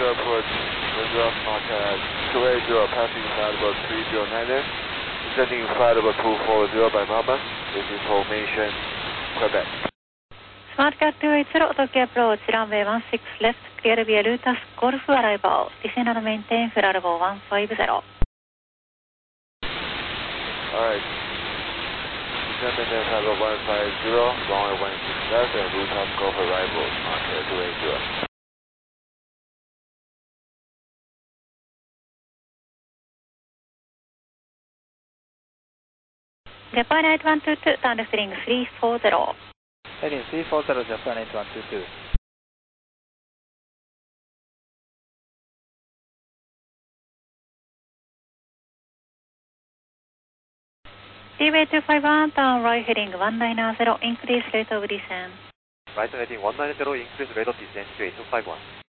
Airport, Windrush Market 280, passing flight about 309 descending flight about 240 by Mama, this is formation Quebec. SmartCat 280, Tokyo Approach, runway 16 left, clear via Lutas, Golf arrival, descend and maintain flight level 150. Alright, descend and then flight level 150, runway 16 left, and Lutas Golf arrival, SmartCat 280. Japan 8122, turn left heading 340. Heading 340, Japan 8122. Seaway 251, turn right heading 190, increase rate of descent. Right heading 190, increase rate of descent to 8251.